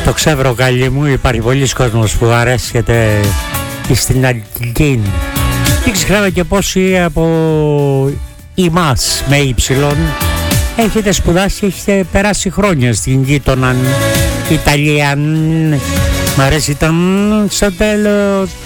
Το ξέρω καλή μου, υπάρχει πολλοί κόσμος που αρέσκεται στην Αγγλική. Και ξεχνάμε και πόσοι από εμάς με ύψιλον έχετε σπουδάσει και έχετε περάσει χρόνια στην γείτονα Ιταλία. Μ' αρέσει το στο τέλος